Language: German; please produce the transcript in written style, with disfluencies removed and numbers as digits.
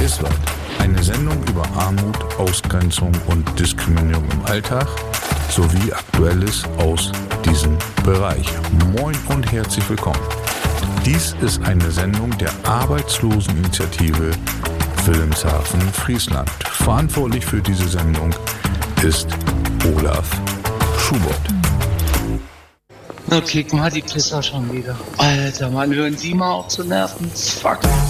Ist-Wat, eine Sendung über Armut, Ausgrenzung und Diskriminierung im Alltag sowie Aktuelles aus diesem Bereich. Moin und herzlich willkommen. Dies ist eine Sendung der Arbeitsloseninitiative Wilhelmshaven-Friesland. Verantwortlich für diese Sendung ist Olaf Schubert. Na, kick mal die Pisser schon wieder. Alter, Mann, hören Sie mal auf zu nerven. Fuck.